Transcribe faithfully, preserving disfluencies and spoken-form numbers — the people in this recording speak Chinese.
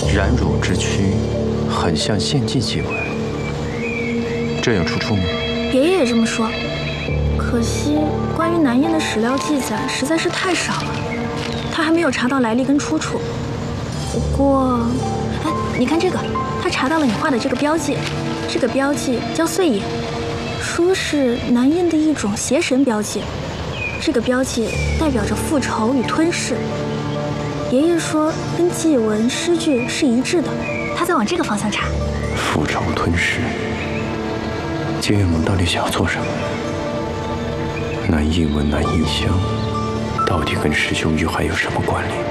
染乳之躯，很像献祭祭文，这有出处吗？ 爷爷也这么说，可惜关于南燕的史料记载实在是太少了，他还没有查到来历跟出处。不过，哎，你看这个，他查到了你画的这个标记，这个标记叫碎眼，说是南燕的一种邪神标记，这个标记代表着复仇与吞噬。爷爷说跟祭文诗句是一致的，他在往这个方向查。 复仇吞噬，结月盟到底想要做什么？南印文、南印香，到底跟师兄玉还有什么关联？